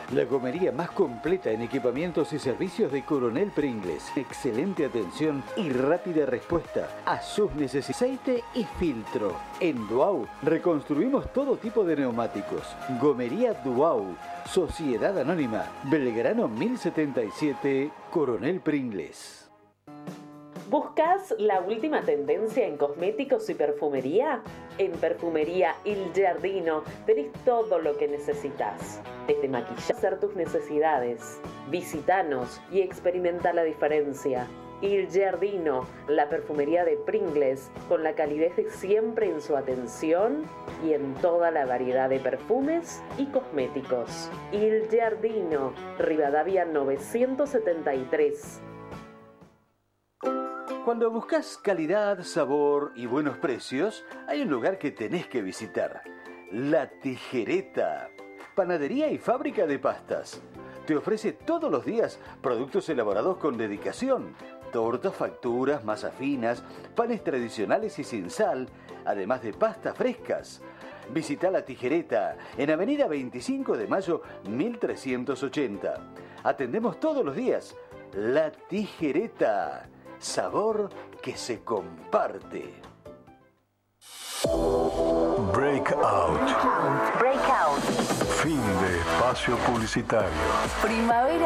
La gomería más completa en equipamientos y servicios de Coronel Pringles. Excelente atención y rápida respuesta a sus necesidades. Aceite y filtro. En Duau reconstruimos todo tipo de neumáticos. Gomería Duau. Sociedad Anónima. Belgrano 1077, Coronel Pringles. ¿Buscas la última tendencia en cosméticos y perfumería? En Perfumería Il Giardino tenés todo lo que necesitas. Desde maquillar, hacer tus necesidades. Visítanos y experimenta la diferencia. Il Giardino, la perfumería de Pringles, con la calidez de siempre en su atención y en toda la variedad de perfumes y cosméticos. Il Giardino, Rivadavia 973. Cuando buscas calidad, sabor y buenos precios, hay un lugar que tenés que visitar. La Tijereta. Panadería y fábrica de pastas. Te ofrece todos los días productos elaborados con dedicación. Tortas, facturas, masas finas, panes tradicionales y sin sal, además de pastas frescas. Visita La Tijereta en Avenida 25 de Mayo 1380. Atendemos todos los días. La Tijereta. Sabor que se comparte. Breakout. Fin de espacio publicitario. Primavera